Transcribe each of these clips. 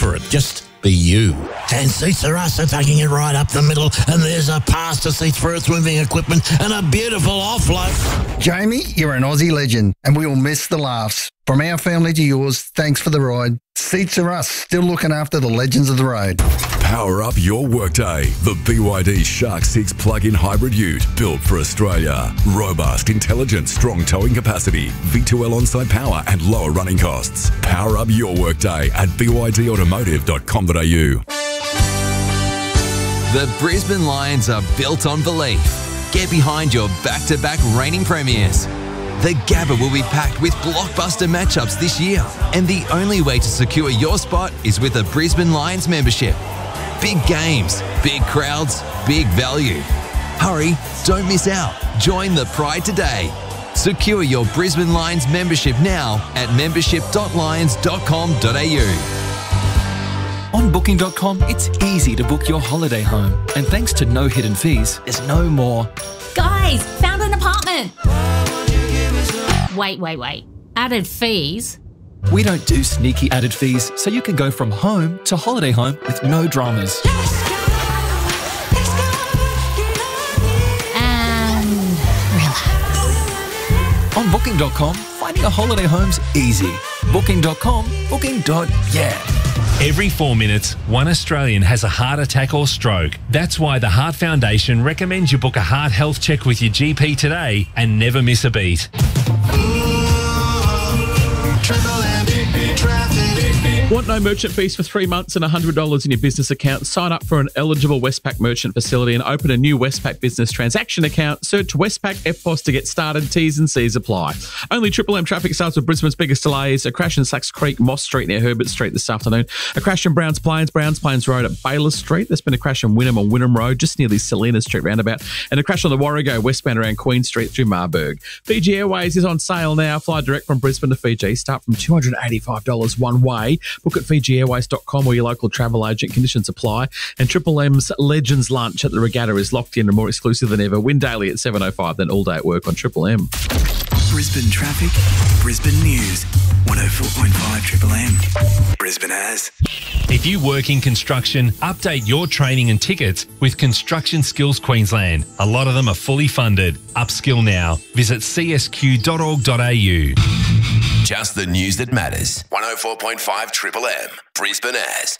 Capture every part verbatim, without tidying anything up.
for it. Just be you. And Seats for Us are taking it right up the middle, and there's a pass to Seats for Earth Moving Equipment and a beautiful offload. Jamie, you're an Aussie legend, and we will miss the laughs. From our family to yours, thanks for the ride. Seats for Us, still looking after the legends of the road. Power up your workday. The B Y D Shark six plug-in hybrid ute, built for Australia. Robust, intelligent, strong towing capacity, V two L on-site power and lower running costs. Power up your workday at b y d automotive dot com dot a u. The Brisbane Lions are built on belief. Get behind your back-to-back reigning premiers. The Gabba will be packed with blockbuster matchups this year, and the only way to secure your spot is with a Brisbane Lions membership. Big games, big crowds, big value. Hurry, don't miss out. Join the Pride today. Secure your Brisbane Lions membership now at membership dot lions dot com dot a u. On booking dot com, it's easy to book your holiday home. And thanks to no hidden fees, there's no more. Guys, found an apartment. Wait, wait, wait. Added fees? We don't do sneaky added fees, so you can go from home to holiday home with no dramas. And relax. On booking dot com, finding a holiday home's easy. booking dot com, booking. Yeah. Every four minutes, one Australian has a heart attack or stroke. That's why the Heart Foundation recommends you book a heart health check with your G P today and never miss a beat. Want no merchant fees for three months and one hundred dollars in your business account? Sign up for an eligible Westpac merchant facility and open a new Westpac business transaction account. Search Westpac F P O S to get started. T's and C's apply. Only Triple M traffic starts with Brisbane's biggest delays. A crash in Sachs Creek, Moss Street near Herbert Street this afternoon. A crash in Browns Plains, Browns Plains Road at Baylor Street. There's been a crash in Wynnum on Wynnum Road, just near the Selena Street roundabout. And a crash on the Warrego westbound around Queen Street through Marburg. Fiji Airways is on sale now. Fly direct from Brisbane to Fiji. Start from two hundred eighty-five dollars one way. Book at fiji airways dot com or your local travel agent. Conditions apply. And Triple M's Legends Lunch at the Regatta is locked in and more exclusive than ever. Win daily at seven oh five, then all day at work on Triple M. Brisbane traffic, Brisbane news, one oh four point five Triple M. Brisbane has. If you work in construction, update your training and tickets with Construction Skills Queensland. A lot of them are fully funded. Upskill now. Visit c s q dot org dot a u. Just the news that matters. one oh four point five Triple M. Brisbane has.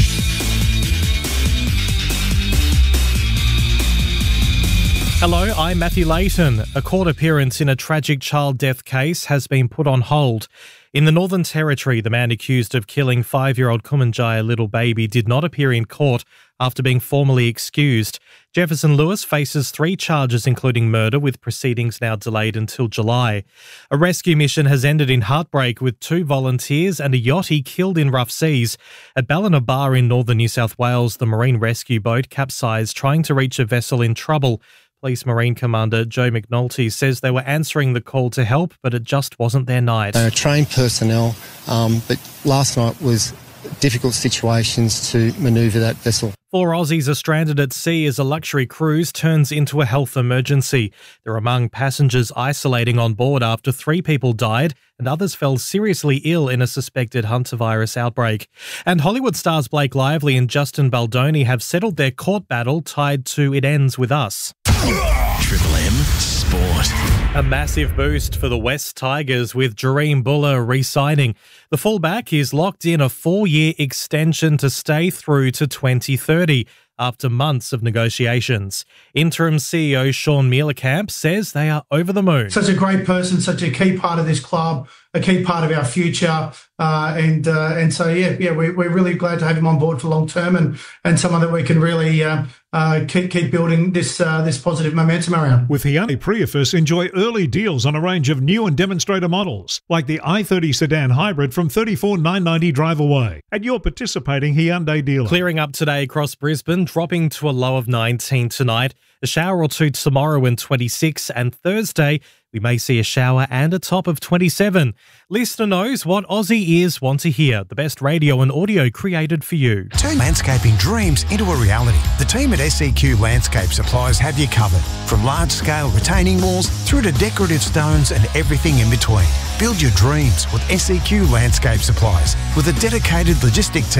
Hello, I'm Matthew Layton. A court appearance in a tragic child death case has been put on hold. In the Northern Territory, the man accused of killing five-year-old Kumanjaya little baby did not appear in court after being formally excused. Jefferson Lewis faces three charges, including murder, with proceedings now delayed until July. A rescue mission has ended in heartbreak with two volunteers and a yachty killed in rough seas. At Ballina Bar in northern New South Wales, the marine rescue boat capsized trying to reach a vessel in trouble. Police Marine Commander Joe McNulty says they were answering the call to help, but it just wasn't their night. They are trained personnel, um, but last night was difficult situations to manoeuvre that vessel. Four Aussies are stranded at sea as a luxury cruise turns into a health emergency. They're among passengers isolating on board after three people died and others fell seriously ill in a suspected hantavirus outbreak. And Hollywood stars Blake Lively and Justin Baldoni have settled their court battle tied to It Ends With Us. Triple M Sport. A massive boost for the West Tigers with Jareem Buller re-signing. The fullback is locked in a four-year extension to stay through to twenty thirty after months of negotiations. Interim C E O Sean Mielecamp says they are over the moon. Such a great person, such a key part of this club, a key part of our future. Uh, and uh, and so, yeah, yeah, we, we're really glad to have him on board for long term and, and someone that we can really uh, uh, keep keep building this uh, this positive momentum around. With Hyundai Prius, enjoy early deals on a range of new and demonstrator models, like the i thirty sedan hybrid from thirty-four thousand nine hundred ninety drive away at your participating Hyundai dealer. Clearing up today across Brisbane, dropping to a low of nineteen tonight. A shower or two tomorrow and twenty-six, and Thursday we may see a shower and a top of twenty-seven. Listener knows what Aussie ears want to hear. The best radio and audio created for you. Turn landscaping dreams into a reality. The team at S E Q Landscape Supplies have you covered. From large-scale retaining walls through to decorative stones and everything in between. Build your dreams with S E Q Landscape Supplies with a dedicated logistic team